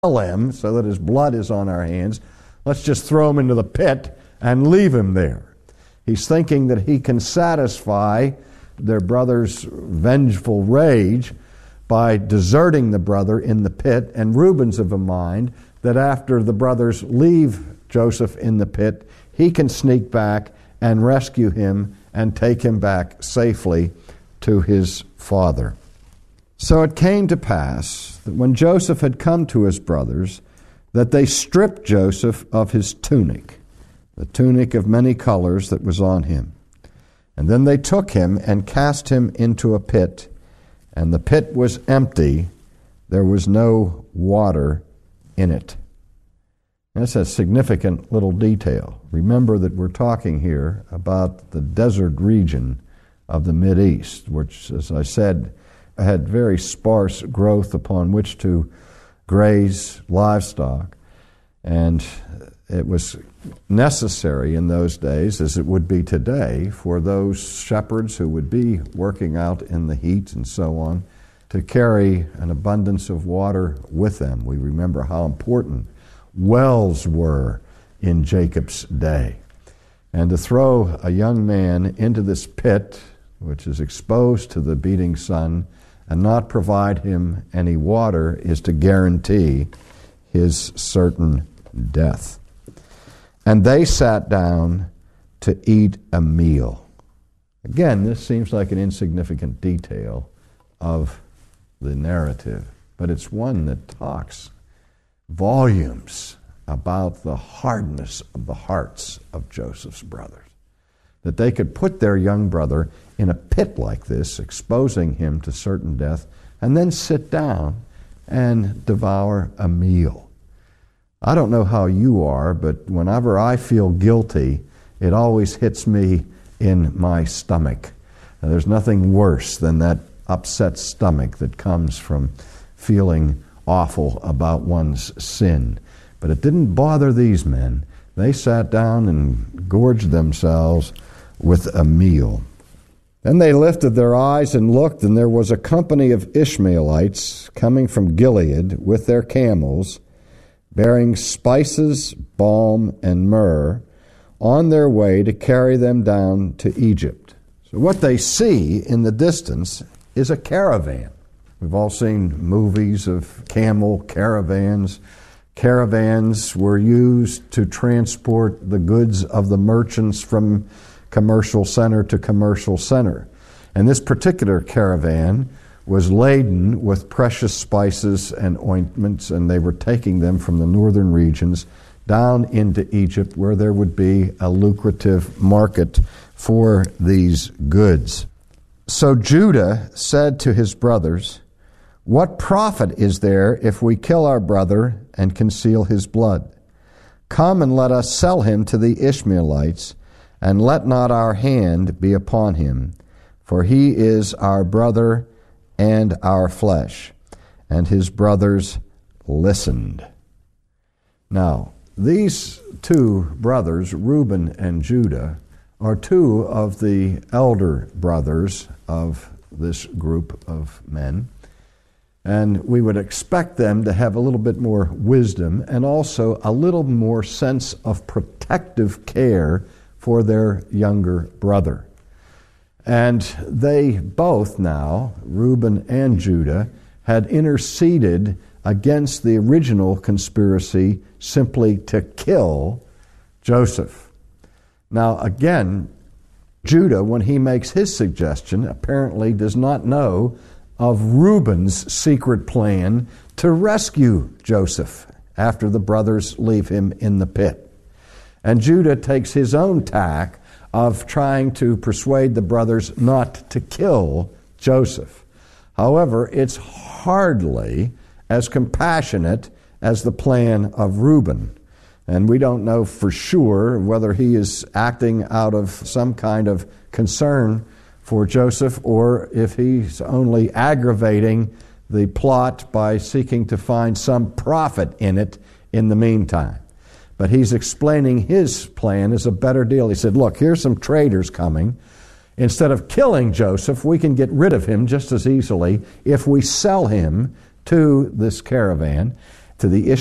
kill him so that his blood is on our hands. Let's just throw him into the pit and leave him there. He's thinking that he can satisfy their brother's vengeful rage by deserting the brother in the pit, and Reuben's of a mind that after the brothers leave Joseph in the pit, he can sneak back and rescue him and take him back safely to his father. So it came to pass that when Joseph had come to his brothers, that they stripped Joseph of his tunic, the tunic of many colors that was on him. And then they took him and cast him into a pit, and the pit was empty. There was no water in it. That's a significant little detail. Remember that we're talking here about the desert region of the Mideast, which, as I said, had very sparse growth upon which to graze livestock. And it was necessary in those days, as it would be today, for those shepherds who would be working out in the heat and so on, to carry an abundance of water with them. We remember how important wells were in Jacob's day. And to throw a young man into this pit, which is exposed to the beating sun, and not provide him any water, is to guarantee his certain death. And they sat down to eat a meal. Again, this seems like an insignificant detail of the narrative, but it's one that talks volumes about the hardness of the hearts of Joseph's brothers. That they could put their young brother in a pit like this, exposing him to certain death, and then sit down and devour a meal. I don't know how you are, but whenever I feel guilty, it always hits me in my stomach. Now, there's nothing worse than that upset stomach that comes from feeling awful about one's sin. But it didn't bother these men. They sat down and gorged themselves with a meal. Then they lifted their eyes and looked, and there was a company of Ishmaelites coming from Gilead with their camels, bearing spices, balm, and myrrh, on their way to carry them down to Egypt. So what they see in the distance is a caravan. We've all seen movies of camel caravans. Caravans were used to transport the goods of the merchants from commercial center to commercial center. And this particular caravan was laden with precious spices and ointments, and they were taking them from the northern regions down into Egypt, where there would be a lucrative market for these goods. So Judah said to his brothers, "What profit is there if we kill our brother and conceal his blood? Come and let us sell him to the Ishmaelites, and let not our hand be upon him, for he is our brother and our flesh." And his brothers listened. Now, these two brothers, Reuben and Judah, are two of the elder brothers of this group of men. And we would expect them to have a little bit more wisdom and also a little more sense of protective care for their younger brother. And they both now, Reuben and Judah, had interceded against the original conspiracy simply to kill Joseph. Now again, Judah, when he makes his suggestion, apparently does not know of Reuben's secret plan to rescue Joseph after the brothers leave him in the pit. And Judah takes his own tack of trying to persuade the brothers not to kill Joseph. However, it's hardly as compassionate as the plan of Reuben. And we don't know for sure whether he is acting out of some kind of concern for Joseph or if he's only aggravating the plot by seeking to find some profit in it in the meantime. But he's explaining his plan as a better deal. He said, look, here's some traders coming. Instead of killing Joseph, we can get rid of him just as easily if we sell him to this caravan. to the